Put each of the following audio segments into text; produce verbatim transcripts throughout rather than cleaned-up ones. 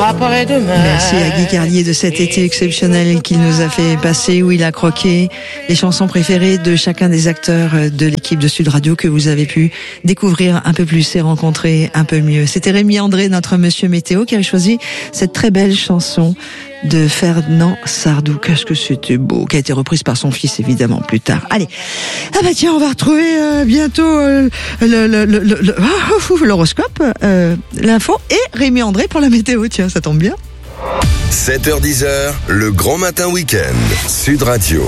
Après-demain. Merci à Guy Carlier de cet été exceptionnel qu'il nous a fait passer, où il a croqué les chansons préférées de chacun des acteurs de l'équipe de Sud Radio que vous avez pu découvrir un peu plus et rencontrer un peu mieux. C'était Rémi André, notre monsieur météo, qui avait choisi cette très belle chanson de Fernand Sardou. Qu'est-ce que c'était beau, qui a été reprise par son fils évidemment plus tard. Allez, ah bah tiens, on va retrouver euh, bientôt euh, le, le, le, le, le oh, l'horoscope, euh, l'info et Rémi André pour la météo. Tiens, ça tombe bien. sept heures dix, le grand matin week-end. Sud Radio.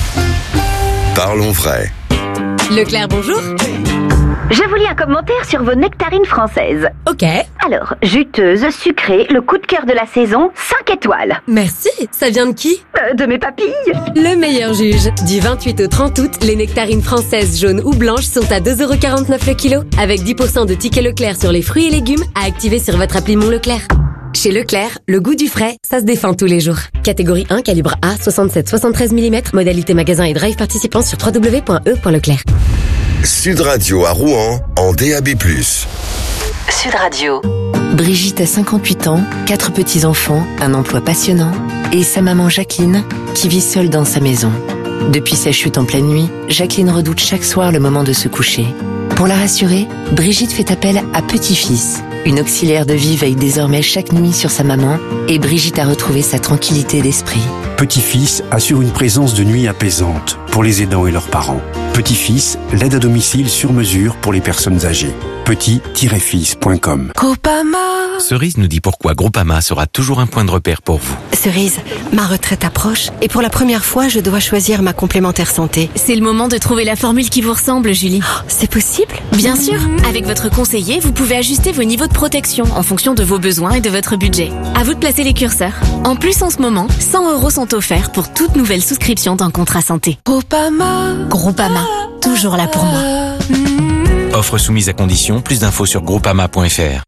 Parlons vrai. Leclerc, bonjour. Je vous lis un commentaire sur vos nectarines françaises. Ok. Alors, juteuse, sucrée, le coup de cœur de la saison, cinq étoiles. Merci. Ça vient de qui ? euh, De mes papilles. Le meilleur juge. Du vingt-huit au trente août, les nectarines françaises jaunes ou blanches sont à deux euros quarante-neuf le kilo, avec dix pour cent de tickets Leclerc sur les fruits et légumes à activer sur votre appli Mon Leclerc. Chez Leclerc, le goût du frais, ça se défend tous les jours. Catégorie un, calibre A, soixante-sept soixante-treize millimètres, modalité magasin et drive participant sur w w w point e point leclerc. Sud Radio à Rouen en D A B plus. Sud Radio. Brigitte a cinquante-huit ans, quatre petits-enfants, un emploi passionnant et sa maman Jacqueline qui vit seule dans sa maison. Depuis sa chute en pleine nuit, Jacqueline redoute chaque soir le moment de se coucher. Pour la rassurer, Brigitte fait appel à Petit-Fils. Une auxiliaire de vie veille désormais chaque nuit sur sa maman et Brigitte a retrouvé sa tranquillité d'esprit. Petit-Fils assure une présence de nuit apaisante pour les aidants et leurs parents. Petit-Fils, l'aide à domicile sur mesure pour les personnes âgées. petit tiret fils point com. Groupama. Cerise nous dit pourquoi Groupama sera toujours un point de repère pour vous. Cerise, ma retraite approche et pour la première fois, je dois choisir ma complémentaire santé. C'est le moment de trouver la formule qui vous ressemble, Julie. Oh, c'est possible ? Bien sûr. Avec votre conseiller, vous pouvez ajuster vos niveaux de protection en fonction de vos besoins et de votre budget. À vous de placer les curseurs. En plus, en ce moment, cent euros sont offerts pour toute nouvelle souscription d'un contrat santé. Groupama. Groupama. Toujours là pour moi. Offre soumise à condition. Plus d'infos sur groupama point f r.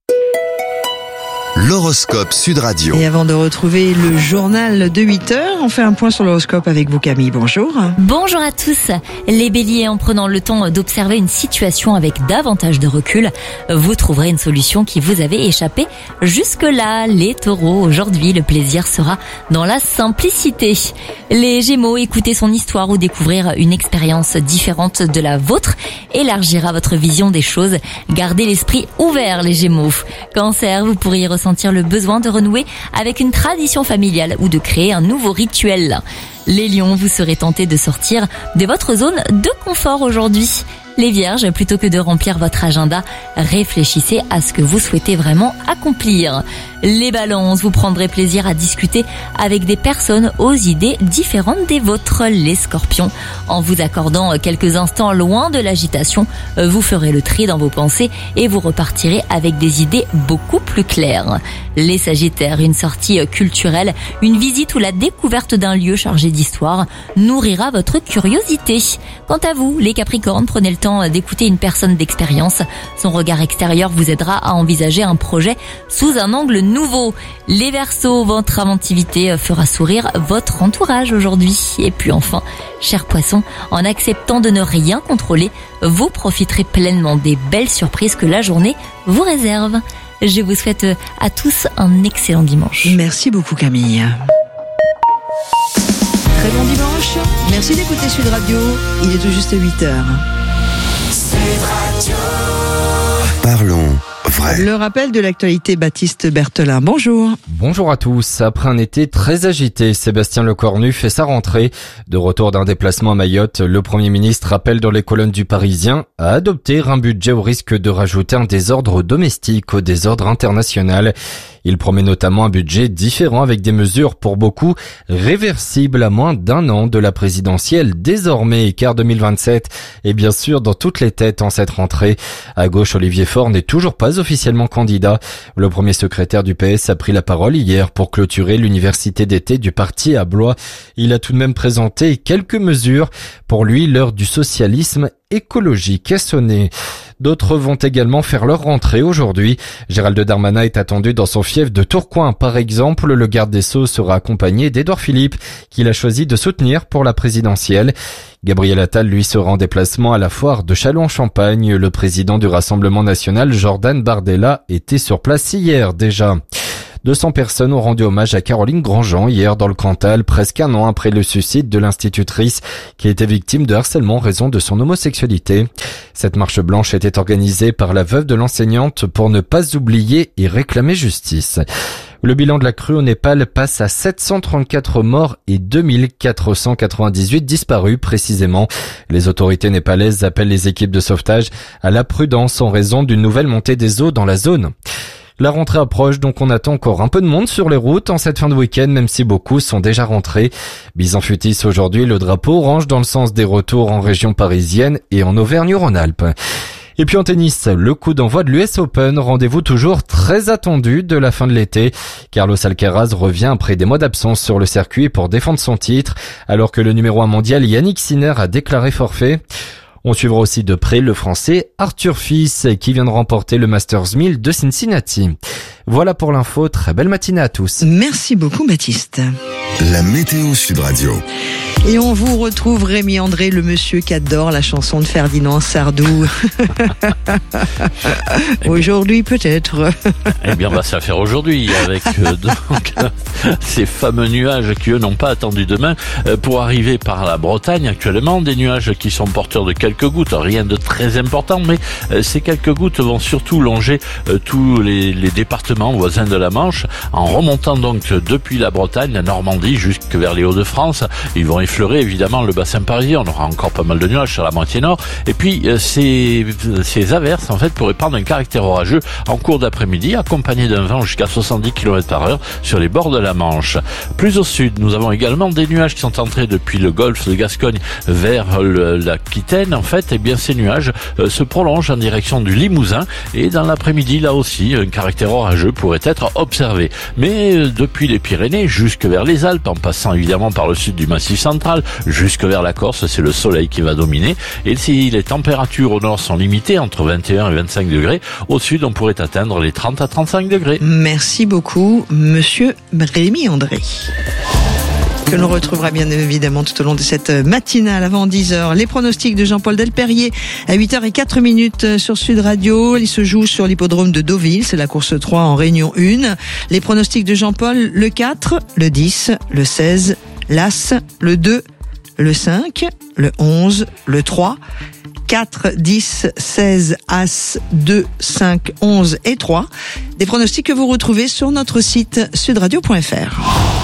L'horoscope Sud Radio. Et avant de retrouver le journal de huit heures, on fait un point sur l'horoscope avec vous, Camille. Bonjour. Bonjour à tous. Les béliers, en prenant le temps d'observer une situation avec davantage de recul, vous trouverez une solution qui vous avait échappé jusque-là. Les taureaux, aujourd'hui, le plaisir sera dans la simplicité. Les gémeaux, écouter son histoire ou découvrir une expérience différente de la vôtre élargira votre vision des choses. Gardez l'esprit ouvert, les gémeaux. Cancer, vous pourriez ressentir le besoin de renouer avec une tradition familiale ou de créer un nouveau rituel. Les lions, vous serez tentés de sortir de votre zone de confort aujourd'hui. Les vierges, plutôt que de remplir votre agenda, réfléchissez à ce que vous souhaitez vraiment accomplir. Les balances, vous prendrez plaisir à discuter avec des personnes aux idées différentes des vôtres. Les scorpions, en vous accordant quelques instants loin de l'agitation, vous ferez le tri dans vos pensées et vous repartirez avec des idées beaucoup plus claires. Les sagittaires, une sortie culturelle, une visite ou la découverte d'un lieu chargé d'histoire nourrira votre curiosité. Quant à vous, les capricornes, prenez le temps d'écouter une personne d'expérience. Son regard extérieur vous aidera à envisager un projet sous un angle nouveau. Les Verseaux, votre inventivité fera sourire votre entourage aujourd'hui. Et puis enfin, chers poissons, en acceptant de ne rien contrôler, vous profiterez pleinement des belles surprises que la journée vous réserve. Je vous souhaite à tous un excellent dimanche. Merci beaucoup, Camille. Très bon dimanche. Merci d'écouter Sud Radio. Il est tout juste huit heures. Parlons vrai. Le rappel de l'actualité, Baptiste Berthelin. Bonjour. Bonjour à tous. Après un été très agité, Sébastien Lecornu fait sa rentrée. De retour d'un déplacement à Mayotte, le Premier ministre rappelle dans les colonnes du Parisien à adopter un budget au risque de rajouter un désordre domestique au désordre international. Il promet notamment un budget différent avec des mesures pour beaucoup réversibles à moins d'un an de la présidentielle désormais, car deux mille vingt-sept est bien sûr dans toutes les têtes en cette rentrée. À gauche, Olivier Faure n'est toujours pas officiellement candidat. Le premier secrétaire du P S a pris la parole hier pour clôturer l'université d'été du parti à Blois. Il a tout de même présenté quelques mesures. Pour lui, l'heure du socialisme écologique est sonnée. D'autres vont également faire leur rentrée aujourd'hui. Gérald Darmanin est attendu dans son fief de Tourcoing. Par exemple, le garde des Sceaux sera accompagné d'Édouard Philippe, qu'il a choisi de soutenir pour la présidentielle. Gabriel Attal, lui, sera en déplacement à la foire de Châlons-en-Champagne. Le président du Rassemblement national, Jordan Bardella, était sur place hier déjà. deux cents personnes ont rendu hommage à Caroline Grandjean hier dans le Cantal, presque un an après le suicide de l'institutrice qui était victime de harcèlement en raison de son homosexualité. Cette marche blanche était organisée par la veuve de l'enseignante pour ne pas oublier et réclamer justice. Le bilan de la crue au Népal passe à sept cent trente-quatre morts et deux mille quatre cent quatre-vingt-dix-huit disparus précisément. Les autorités népalaises appellent les équipes de sauvetage à la prudence en raison d'une nouvelle montée des eaux dans la zone. La rentrée approche, donc on attend encore un peu de monde sur les routes en cette fin de week-end, même si beaucoup sont déjà rentrés. Bison futis aujourd'hui, le drapeau orange dans le sens des retours en région parisienne et en Auvergne-Rhône-Alpes. Et puis en tennis, le coup d'envoi de l'U S Open, rendez-vous toujours très attendu de la fin de l'été. Carlos Alcaraz revient après des mois d'absence sur le circuit pour défendre son titre, alors que le numéro un mondial Yannick Sinner a déclaré forfait. On suivra aussi de près le Français Arthur Fils qui vient de remporter le Masters mille de Cincinnati. Voilà pour l'info, très belle matinée à tous. Merci beaucoup Baptiste. La météo Sud Radio. Et on vous retrouve Rémi André, le monsieur qui adore la chanson de Ferdinand Sardou. Aujourd'hui peut-être. Eh bien, on va se la faire aujourd'hui avec euh, donc ces fameux nuages qui eux n'ont pas attendu demain euh, pour arriver par la Bretagne actuellement. Des nuages qui sont porteurs de quelques gouttes, rien de très important, mais euh, ces quelques gouttes vont surtout longer euh, tous les, les départements voisins de la Manche, en remontant donc depuis la Bretagne, la Normandie jusque vers les Hauts-de-France. Ils vont effleurer évidemment le bassin parisien. On aura encore pas mal de nuages sur la moitié nord. Et puis euh, ces, ces averses en fait pourraient prendre un caractère orageux en cours d'après-midi, accompagné d'un vent jusqu'à soixante-dix kilomètres par heure sur les bords de la Manche. Plus au sud, nous avons également des nuages qui sont entrés depuis le golfe de Gascogne vers le, l'Aquitaine. En fait, eh bien ces nuages euh, se prolongent en direction du Limousin et dans l'après-midi, là aussi, un caractère orageux pourrait être observé. Mais euh, depuis les Pyrénées jusque vers les Alpes, en passant évidemment par le sud du Massif central, jusque vers la Corse, c'est le soleil qui va dominer. Et si les températures au nord sont limitées, entre vingt et un et vingt-cinq degrés, au sud, on pourrait atteindre les trente à trente-cinq degrés. Merci beaucoup, monsieur Rémi André. Que l'on retrouvera bien évidemment tout au long de cette matinale avant dix heures. Les pronostics de Jean-Paul Delperrier à huit heures zéro quatre minutes sur Sud Radio. Il se joue sur l'hippodrome de Deauville. C'est la course trois en Réunion un. Les pronostics de Jean-Paul, le quatre, le dix, le seize, l'As, le deux, le cinq, le onze, le trois, quatre, dix, seize, As, deux, cinq, onze et trois. Des pronostics que vous retrouvez sur notre site sudradio point f r.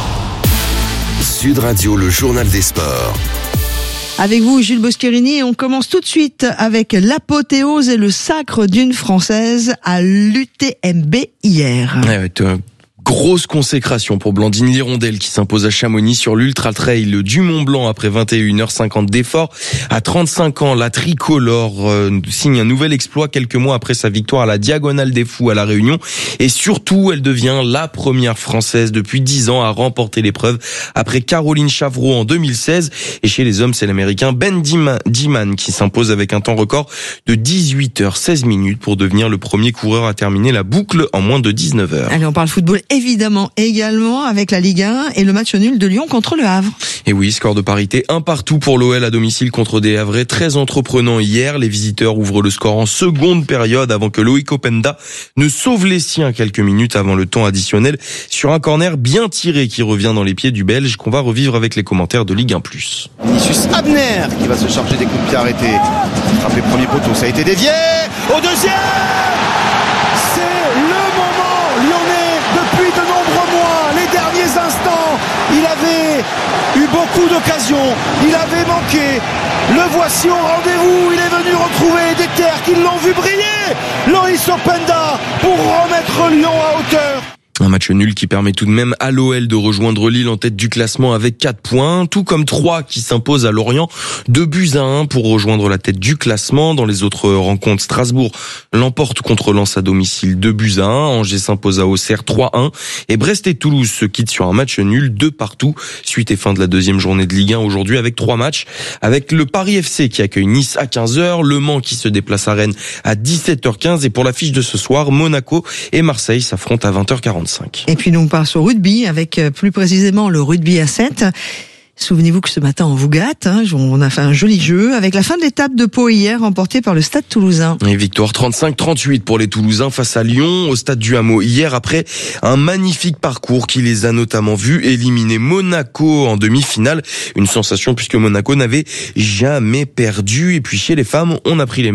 Sud Radio, le journal des sports. Avec vous, Jules Boscherini, on commence tout de suite avec l'apothéose et le sacre d'une Française à l'U T M B hier. Ouais, ouais, grosse consécration pour Blandine Lirondelle qui s'impose à Chamonix sur l'Ultra Trail du Mont Blanc après vingt et une heures cinquante d'efforts. À trente-cinq ans, la tricolore euh, signe un nouvel exploit quelques mois après sa victoire à la Diagonale des Fous à La Réunion. Et surtout, elle devient la première Française depuis dix ans à remporter l'épreuve après Caroline Chavreau en deux mille seize. Et chez les hommes, c'est l'Américain Ben Diman qui s'impose avec un temps record de dix-huit heures seize minutes pour devenir le premier coureur à terminer la boucle en moins de dix-neuf heures. Allez, on parle football évidemment également avec la Ligue un et le match nul de Lyon contre le Havre. Et oui, score de parité, un partout pour l'O L à domicile contre des Havrais. Très entreprenant hier. Les visiteurs ouvrent le score en seconde période avant que Loïc Openda ne sauve les siens quelques minutes avant le temps additionnel sur un corner bien tiré qui revient dans les pieds du Belge qu'on va revivre avec les commentaires de Ligue un plus. Vinicius Abner qui va se charger des coups de pied arrêtés. Frappé premier poteau, ça a été dévié. Au deuxième, c'est le moment lyonnais. Depuis de nombreux mois, les derniers instants, il avait eu beaucoup d'occasions, il avait manqué. Le voici au rendez-vous, il est venu retrouver des terres qui l'ont vu briller. Loïc Openda pour remettre Lyon à hauteur. Un match nul qui permet tout de même à l'O L de rejoindre Lille en tête du classement avec quatre points, tout comme Troyes qui s'impose à Lorient deux buts à un pour rejoindre la tête du classement. Dans les autres rencontres, Strasbourg l'emporte contre Lens à domicile deux buts à un, Angers s'impose à Auxerre trois à un et Brest et Toulouse se quittent sur un match nul deux partout. Suite et fin de la deuxième journée de Ligue un aujourd'hui avec trois matchs, avec le Paris F C qui accueille Nice à quinze heures, Le Mans qui se déplace à Rennes à dix-sept heures quinze et pour l'affiche de ce soir, Monaco et Marseille s'affrontent à vingt heures quarante-cinq. Et puis nous on passe au rugby avec plus précisément le rugby à sept. Souvenez-vous que ce matin on vous gâte, hein, on a fait un joli jeu avec la fin de l'étape de Pau hier remportée par le Stade Toulousain. Et victoire trente-cinq trente-huit pour les Toulousains face à Lyon au Stade du Hameau hier après un magnifique parcours qui les a notamment vus éliminer Monaco en demi-finale. Une sensation puisque Monaco n'avait jamais perdu. Et puis chez les femmes, on a pris les